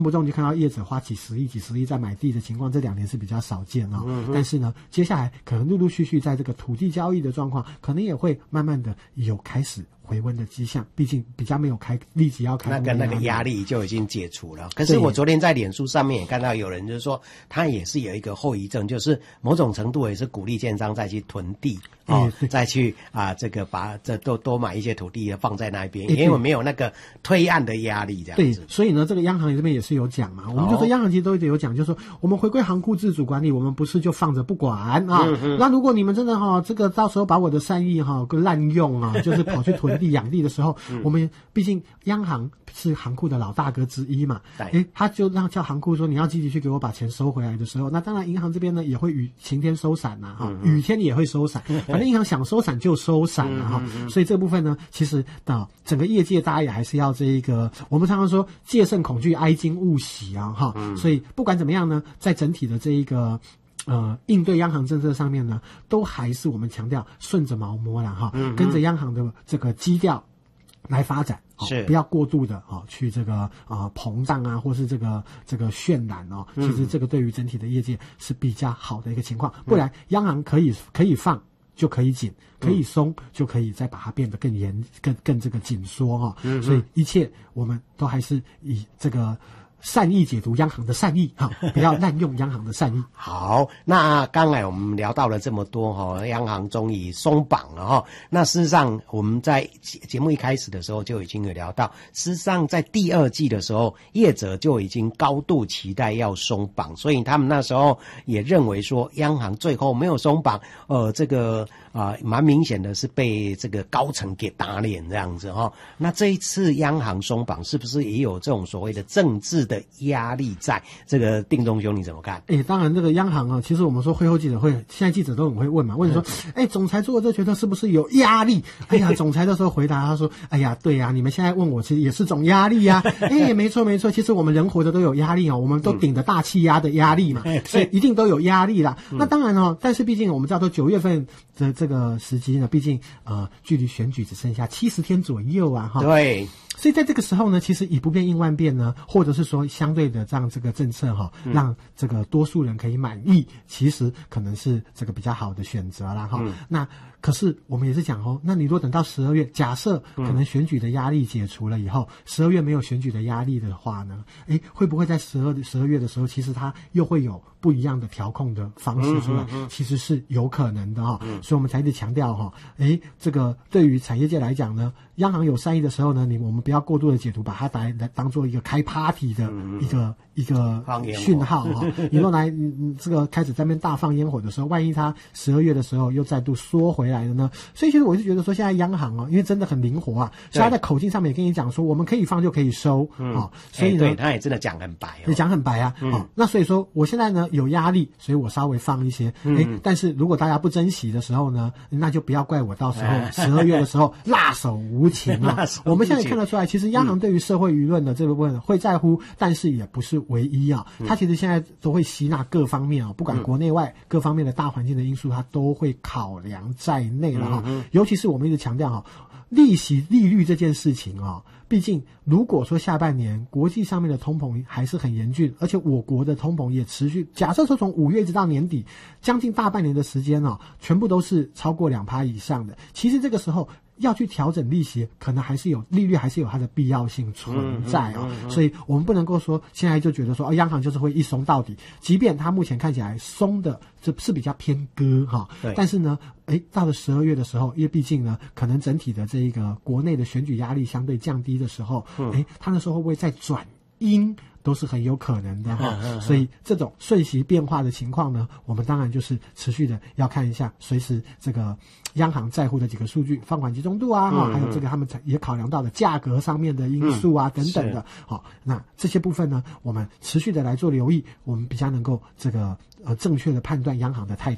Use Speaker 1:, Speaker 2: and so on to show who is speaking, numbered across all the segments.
Speaker 1: 不动就看到业者花几十亿在买地的情况，这2年是比较少见啊。但是呢，接下来可能陆陆续续在这个土地交易的状况，可能也会慢慢的有开始回温的迹象，毕竟比较没有立即要开
Speaker 2: 那个压力就已经解除了。可是我昨天在脸书上面也看到有人就是说，他也是有一个后遗症，就是某种程度也是鼓励建商再去囤地再去这个把这多买一些土地放在那边，因为没有那个推案的压力这样子。
Speaker 1: 对，所以呢，这个央行这边也是有讲嘛，我们就说央行其实都有讲，就是说我们回归行库自主管理，我们不是就放着不管啊。那如果你们真的这个到时候把我的善意滥用啊，就是跑去囤地养地的时候，我们毕竟央行是行库的老大哥之一嘛，他就叫行库说你要积极去给我把钱收回来的时候，那当然银行这边呢也会晴天收伞雨天也会收伞，反正银行想收伞就收伞所以这部分呢，其实整个业界大家也还是要这一个，我们常常说戒慎恐惧，哀矜勿喜所以不管怎么样呢，在整体的这一个应对央行政策上面呢，都还是我们强调顺着毛摸啦跟着央行的这个基调来发展，不要过度的去这个膨胀或是这个渲染其实这个对于整体的业界是比较好的一个情况，不然央行可以放就可以紧，可以松就可以再把它变得更严更这个紧缩所以一切我们都还是以这个善意解读央行的善意不要滥用央行的善意。
Speaker 2: 好，那刚才我们聊到了这么多央行终于松绑了那事实上我们在节目一开始的时候就已经有聊到，事实上在第2季的时候，业者就已经高度期待要松绑，所以他们那时候也认为说央行最后没有松绑，这个蛮明显的是被这个高层给打脸这样子那这一次央行松绑是不是也有这种所谓的政治的压力在？这个定中兄你怎么看？
Speaker 1: 当然这个央行其实我们说会后记者会，现在记者都很会问嘛，问说总裁做的这决策是不是有压力？总裁的时候回答他说对呀，你们现在问我其实也是种压力呀没错，其实我们人活着都有压力我们都顶着大气压的压力嘛所以一定都有压力啦那当然但是毕竟我们知道都9月份的这个时机呢，毕竟距离选举只剩下70天左右
Speaker 2: 对，
Speaker 1: 所以在这个时候呢，其实以不变应万变呢，或者是说相对的让这个政策让这个多数人可以满意，其实可能是这个比较好的选择啦那可是我们也是讲那你如果等到12月，假设可能选举的压力解除了以后，12月没有选举的压力的话呢，会不会在12月的时候，其实它又会有不一样的调控的方式出来？其实是有可能的所以我们才一直强调这个对于产业界来讲呢，央行有善意的时候呢，我们不要过度的解读，把它来当做一个开 party 的一个讯号你若来这个开始在那边大放烟火的时候，万一它12月的时候又再度缩回来了呢？所以其实我是觉得说，现在央行因为真的很灵活所以他在口径上面也跟你讲说，我们可以放就可以收所以呢
Speaker 2: 对，他也真的讲很白
Speaker 1: 也讲很白那所以说我现在呢有压力，所以我稍微放一些但是如果大家不珍惜的时候呢，那就不要怪我到时候12月的时候辣手无情我们现在也看得出来，其实央行对于社会舆论的这部分会在乎，但是也不是唯一他其实现在都会吸纳各方面不管国内外各方面的大环境的因素，他都会考量在内了尤其是我们一直强调利率这件事情毕竟如果说下半年国际上面的通膨还是很严峻，而且我国的通膨也持续，假设说从5月一直到年底将近大半年的时间全部都是超过 2% 以上的，其实这个时候要去调整利息，可能还是有利率还是有它的必要性存在所以我们不能够说现在就觉得说央行就是会一松到底，即便它目前看起来松的这是比较偏鸽但是呢到了12月的时候，因为毕竟呢可能整体的这一个国内的选举压力相对降低的时候它那时候会不会再转阴都是很有可能的所以这种瞬息变化的情况呢，我们当然就是持续的要看一下，随时这个央行在乎的几个数据，放款集中度还有这个他们也考量到的价格上面的因素等等的那这些部分呢，我们持续的来做留意，我们比较能够这个正确的判断央行的态度。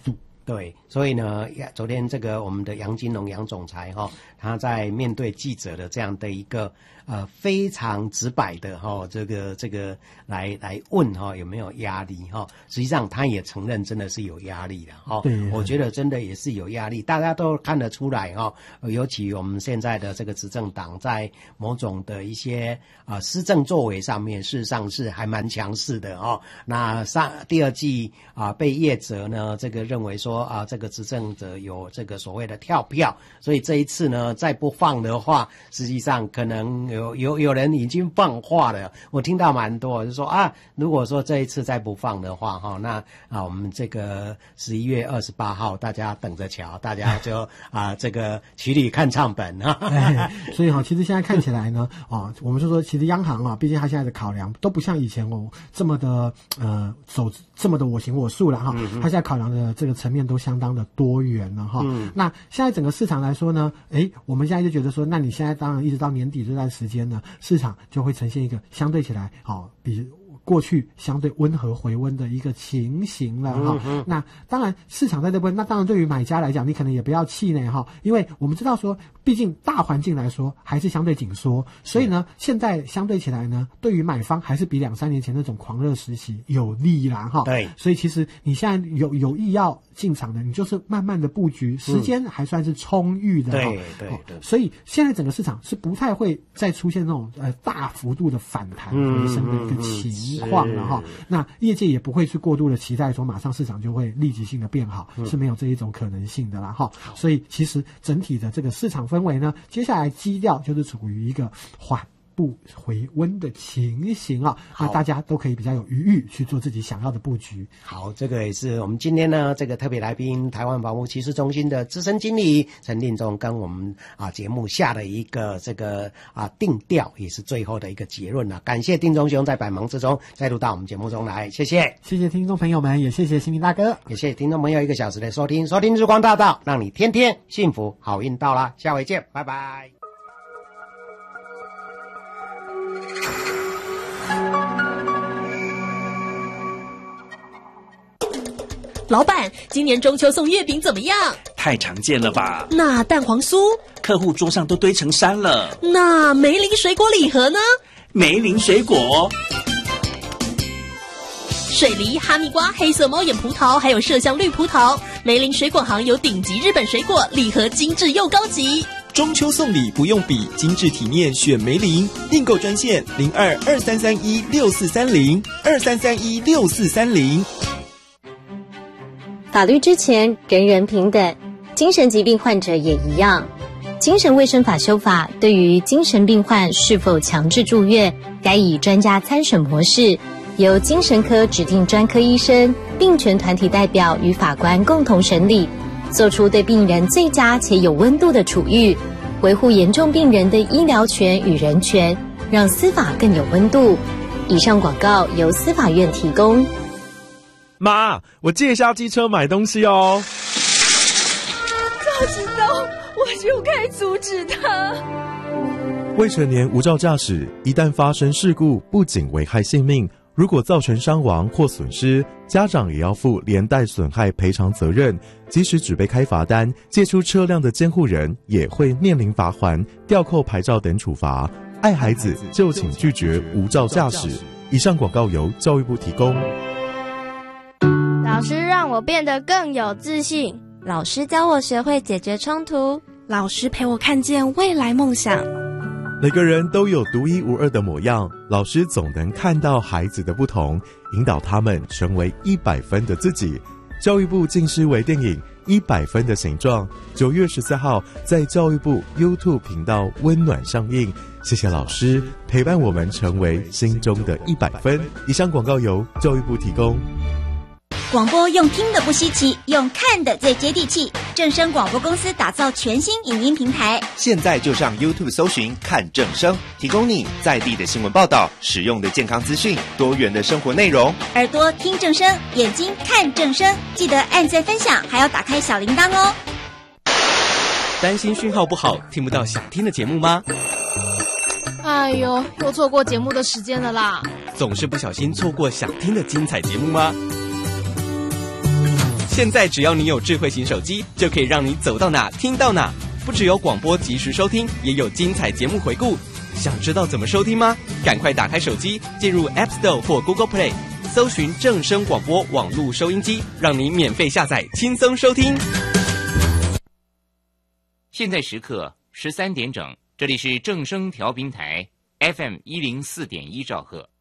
Speaker 2: 对，所以呢，昨天这个我们的杨金龙杨总裁他在面对记者的这样的一个非常直白的这个来问有没有压力实际上他也承认真的是有压力的
Speaker 1: 对，
Speaker 2: 我觉得真的也是有压力，大家都看得出来尤其我们现在的这个执政党在某种的一些施政作为上面，事实上是还蛮强势的那第二季被业者呢这个认为说这个执政者有这个所谓的跳票，所以这一次呢再不放的话，实际上可能有人已经放话了，我听到蛮多就说如果说这一次再不放的话那我们这个11月28号大家等着瞧，大家就这个曲里看唱本
Speaker 1: 所以其实现在看起来呢我们说其实央行毕竟它现在的考量都不像以前这么的走这么的我行我素了它现在考量的这个层面都相当的多元了那现在整个市场来说呢我们现在就觉得说，那你现在当然一直到年底这段时间呢，市场就会呈现一个相对起来比过去相对温和回温的一个情形了那当然市场在这边，那当然对于买家来讲，你可能也不要气馁因为我们知道说，毕竟大环境来说还是相对紧缩，所以呢现在相对起来呢，对于买方还是比2-3年前那种狂热时期有利啦
Speaker 2: 对，
Speaker 1: 所以其实你现在有意要进场的，你就是慢慢的布局，时间还算是充裕的
Speaker 2: 对，
Speaker 1: 所以现在整个市场是不太会再出现那种大幅度的反弹回升的一个情况了那业界也不会去过度的期待说马上市场就会立即性的变好，是没有这一种可能性的啦所以其实整体的这个市场氛围呢，接下来基调就是处于一个缓步回温的情形那大家都可以比较有余裕去做自己想要的布局。
Speaker 2: 好，这个也是我们今天呢这个特别来宾台湾房屋趋势中心的资深经理陈定中跟我们节目下的一个这个定调，也是最后的一个结论了。感谢定中兄在百忙之中再度到我们节目中来，谢谢
Speaker 1: 听众朋友们，也谢谢新民大哥，
Speaker 2: 也谢谢听众朋友1个小时的收听日光大道，让你天天幸福好运到啦，下回见，拜拜。
Speaker 3: 老板，今年中秋送月饼怎么样？
Speaker 4: 太常见了吧？
Speaker 3: 那蛋黄酥？
Speaker 4: 客户桌上都堆成山了。
Speaker 3: 那梅林水果礼盒呢？
Speaker 4: 梅林水果，
Speaker 3: 水梨、哈密瓜、黑色猫眼葡萄，还有麝香绿葡萄。梅林水果行有顶级日本水果，礼盒精致又高级。
Speaker 5: 中秋送礼不用比，精致体面选梅林。订购专线02-2331-6430，2331-6430。
Speaker 6: 法律之前，人人平等，精神疾病患者也一样。精神卫生法修法对于精神病患是否强制住院，该以专家参审模式，由精神科指定专科医生、病权团体代表与法官共同审理，做出对病人最佳且有温度的处遇，维护严重病人的医疗权与人权，让司法更有温度。以上广告由司法院提供。
Speaker 5: 妈，我借下机车买东西哦。
Speaker 7: 早知道我就该阻止他。
Speaker 8: 未成年无照驾驶，一旦发生事故，不仅危害性命，如果造成伤亡或损失，家长也要负连带损害赔偿责任。即使只被开罚单，借出车辆的监护人也会面临罚锾、吊扣牌照等处罚。爱孩子就请拒绝无照驾驶。以上广告由教育部提供。
Speaker 9: 老师让我变得更有自信，
Speaker 10: 老师教我学会解决冲突，
Speaker 11: 老师陪我看见未来梦想。
Speaker 8: 每个人都有独一无二的模样，老师总能看到孩子的不同，引导他们成为100分的自己。教育部近视微电影100分的形状，9月14号在教育部 YouTube 频道温暖上映。谢谢老师陪伴我们成为心中的100分。以上广告由教育部提供。
Speaker 12: 广播用听的不稀奇，用看的最接地气。正声广播公司打造全新影音平台，
Speaker 13: 现在就上 YouTube 搜寻看正声，提供你在地的新闻报道、实用的健康资讯、多元的生活内容。
Speaker 12: 耳朵听正声，眼睛看正声，记得按赞分享，还要打开小铃铛哦。
Speaker 5: 担心讯号不好，听不到想听的节目吗？
Speaker 7: 哎呦，又错过节目的时间了啦！
Speaker 5: 总是不小心错过想听的精彩节目吗？ 现在只要你有智慧型手机，就可以让你走到哪听到哪。不只有广播及时收听，也有精彩节目回顾。想知道怎么收听吗？赶快打开手机，进入 App Store 或 Google Play， 搜寻正声广播网络收音机，让你免费下载，轻松收听。
Speaker 14: 现在时刻13点整，这里是正声调频台 FM 104.1兆赫。